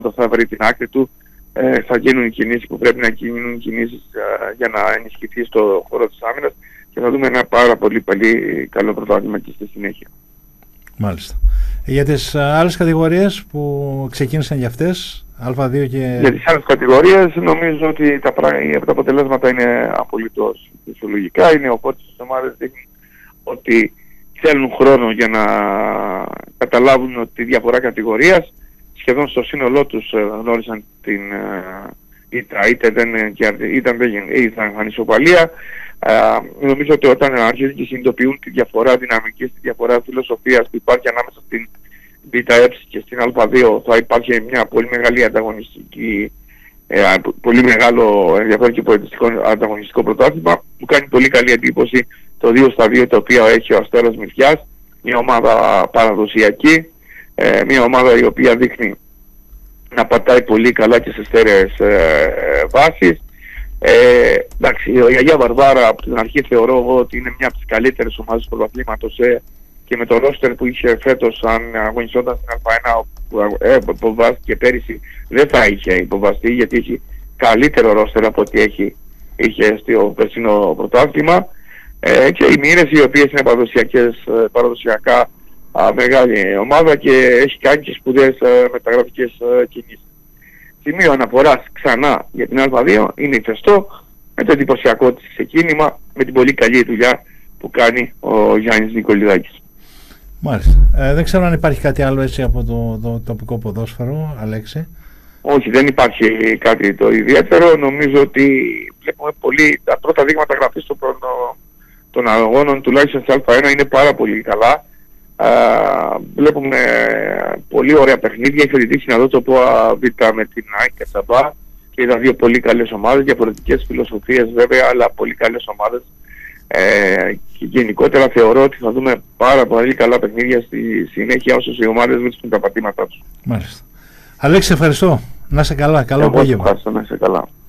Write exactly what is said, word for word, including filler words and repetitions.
θα βρει την άκρη του. Ε, θα γίνουν οι κινήσεις που πρέπει να γίνουν κινήσεις ε, για να ενισχυθεί στο χώρο της άμυνας και θα δούμε ένα πάρα πολύ, πολύ καλό πρωτάθλημα και στη συνέχεια. Μάλιστα. Για τις άλλες κατηγορίες που ξεκίνησαν για αυτές, Α2 και... Για τις άλλες κατηγορίες νομίζω ότι τα, τα αποτελέσματα είναι απολύτως φυσιολογικά. Είναι οπότε στις ομάδες δείχνουν ότι θέλουν χρόνο για να καταλάβουν τη διαφορά κατηγορίας. Σχεδόν στο σύνολό τους γνώρισαν την ήττα, είτε δεν ήταν ήταν ανισοπαλία. Uh, νομίζω ότι όταν αρχίζουν και συνειδητοποιούν τη διαφορά δυναμικής, τη διαφορά φιλοσοφίας που υπάρχει ανάμεσα στην ΒΕ και στην Α2, θα υπάρχει μια πολύ μεγάλη ανταγωνιστική, ε, πολύ μεγάλο ενδιαφέρον και πολιτιστικό ανταγωνιστικό πρωτάθλημα. Μου κάνει πολύ καλή εντύπωση το δύο στα δύο το οποίο έχει ο Αστέρας Μυθιάς, μια ομάδα παραδοσιακή, ε, μια ομάδα η οποία δείχνει να πατάει πολύ καλά και σε στέρεες ε, βάσεις. Ε, εντάξει, η Αγία Βαρβάρα από την αρχή θεωρώ εγώ ότι είναι μια από τις καλύτερες ομάδες του πρωταθλήματος ε, και με το ρόστερ που είχε φέτος, αν αγωνιζόταν στην Α1 που ε, υποβάστηκε πέρυσι, δεν θα είχε υποβαστεί γιατί έχει καλύτερο ρόστερ από ό,τι έχει, είχε στο περσινό πρωτάθλημα. Ε, και οι Μοίρες, οι οποίες είναι παραδοσιακές, παραδοσιακά α, μεγάλη ομάδα και έχει κάνει και σπουδαίες ε, μεταγραφικές ε, κινήσεις. Σημείο αναφοράς ξανά για την Α2 είναι η Φεστό, με το εντυπωσιακό της ξεκίνημα, με την πολύ καλή δουλειά που κάνει ο Γιάννης Νικολιδάκης. Μάλιστα. Ε, δεν ξέρω αν υπάρχει κάτι άλλο έτσι από το, το τοπικό ποδόσφαιρο, Αλέξη. Όχι, δεν υπάρχει κάτι το ιδιαίτερο. Νομίζω ότι βλέπουμε πολύ, τα πρώτα δείγματα γραφής των, των αγώνων, τουλάχιστον στη Α1, είναι πάρα πολύ καλά. Uh, βλέπουμε πολύ ωραία παιχνίδια. Είχα την τύχη να δω το ΠΟΑ Β με την ΑΕΚ και Σαμπά και είδα δύο πολύ καλές ομάδες, διαφορετικές φιλοσοφίες βέβαια, αλλά πολύ καλές ομάδες. Ε, και γενικότερα θεωρώ ότι θα δούμε πάρα πολύ καλά παιχνίδια στη συνέχεια όσο οι ομάδες βρίσκουν τα πατήματά τους. Μάλιστα. Αλέξη, ευχαριστώ. Να είσαι καλά. Καλό απόγευμα. Ευχαριστώ, να είσαι καλά.